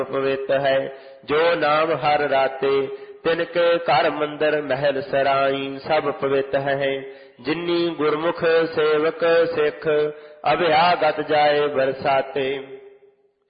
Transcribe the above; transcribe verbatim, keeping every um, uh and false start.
ਪਵਿੱਤ ਹੈ। ਜੋ ਨਾਮ ਹਰ ਰਾਤੇ ਤਿਨਕੇ ਘਰ ਮੰਦਰ ਮਹਿਲ ਸਰਾਈ ਸਭ ਪਵਿੱਤ ਹੈ। ਜਿਨੀ ਗੁਰਮੁਖ ਸੇਵਕ ਸਿੱਖ ਅਭਿਆਗਤ ਜਾਏ ਬਰਸਾਤੇ।